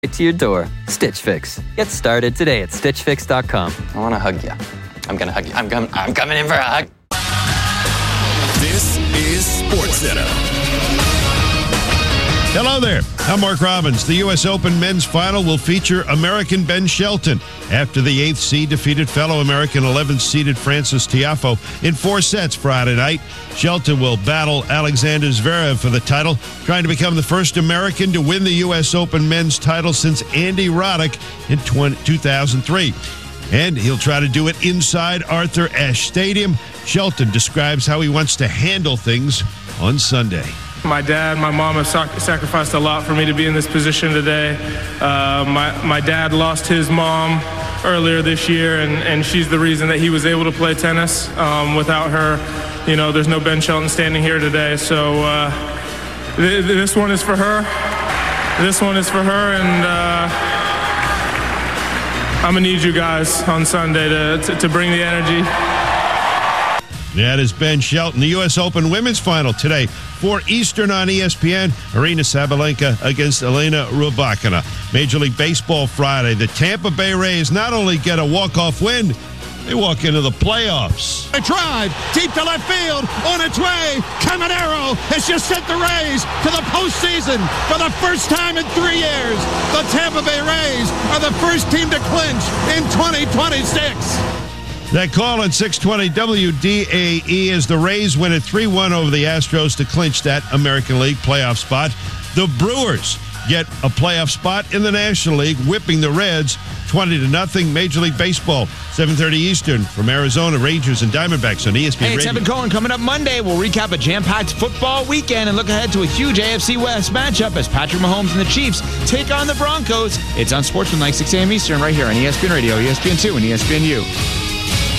to your door. Stitch Fix. Get started today at StitchFix.com. I want to hug you. I'm going to hug you. I'm coming in for a hug. This is SportsCenter. Hello there. I'm Mark Robbins. The U.S. Open men's final will feature American Ben Shelton after the 8th seed defeated fellow American 11th seeded Frances Tiafoe in 4 sets Friday night. Shelton will battle Alexander Zverev for the title, trying to become the first American to win the U.S. Open men's title since Andy Roddick in 2003. And he'll try to do it inside Arthur Ashe Stadium. Shelton describes how he wants to handle things on Sunday. My dad, my mom have sacrificed a lot for me to be in this position today. My dad lost his mom earlier this year, and she's the reason that he was able to play tennis. Without her, there's no Ben Shelton standing here today. So this one is for her. This one is for her, and I'm going to need you guys on Sunday to bring the energy. That is Ben Shelton. The U.S. Open women's final today, 4 Eastern on ESPN. Aryna Sabalenka against Elena Rybakina. Major League Baseball Friday. The Tampa Bay Rays not only get a walk-off win, they walk into the playoffs. A drive deep to left field, on its way. Caminero has just sent the Rays to the postseason for the first time in 3 years. The Tampa Bay Rays are the first team to clinch in 2026. That call on 620 WDAE as the Rays win at 3-1 over the Astros to clinch that American League playoff spot. The Brewers get a playoff spot in the National League, whipping the Reds 20-0. Major League Baseball, 7:30 Eastern from Arizona, Rangers and Diamondbacks on ESPN Hey, it's Radio. Evan Cohen. Coming up Monday, we'll recap a jam-packed football weekend and look ahead to a huge AFC West matchup as Patrick Mahomes and the Chiefs take on the Broncos. It's on Sportsman like 6 a.m. Eastern right here on ESPN Radio, ESPN2, and ESPNU.